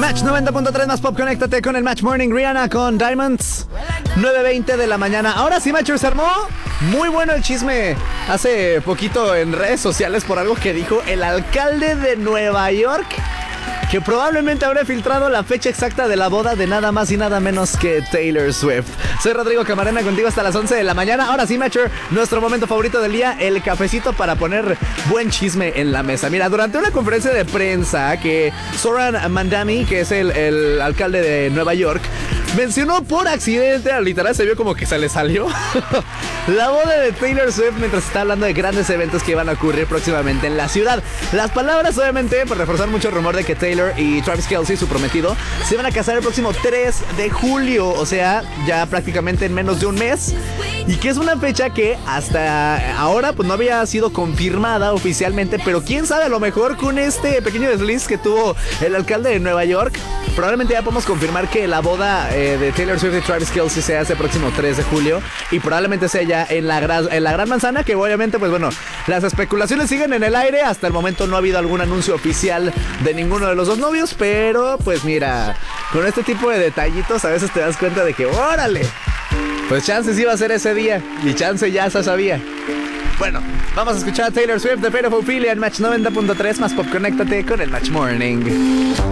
Match 90.3 más pop, conéctate con el Match Morning. Rihanna con Diamonds, 9:20 de la mañana. Ahora sí, Matchers, se armó muy bueno el chisme hace poquito en redes sociales por algo que dijo el alcalde de Nueva York, que probablemente habrá filtrado la fecha exacta de la boda de nada más y nada menos que Taylor Swift. Soy Rodrigo Camarena, contigo hasta las 11 de la mañana. Ahora sí, Matcher, nuestro momento favorito del día, el cafecito para poner buen chisme en la mesa. Mira, durante una conferencia de prensa que Zohran Mamdani, que es el alcalde de Nueva York, mencionó por accidente, literal se vio como que se le salió, la boda de Taylor Swift mientras está hablando de grandes eventos que van a ocurrir próximamente en la ciudad. Las palabras, obviamente, por reforzar mucho el rumor de que Taylor y Travis Kelce, su prometido, se van a casar el próximo 3 de julio, o sea, ya prácticamente en menos de un mes. Y que es una fecha que hasta ahora pues no había sido confirmada oficialmente, pero quién sabe, a lo mejor con este pequeño desliz que tuvo el alcalde de Nueva York, probablemente ya podemos confirmar que la boda de Taylor Swift y Travis Kelce sea este próximo 3 de julio y probablemente sea ya en la Gran Manzana, que obviamente pues bueno, las especulaciones siguen en el aire. Hasta el momento no ha habido algún anuncio oficial de ninguno de los dos novios, pero pues mira, con este tipo de detallitos a veces te das cuenta de que órale, pues chances iba a ser ese día y chance ya se sabía. Bueno, vamos a escuchar a Taylor Swift de Fate of Ophelia en Match 90.3 más pop, conéctate con el Match Morning.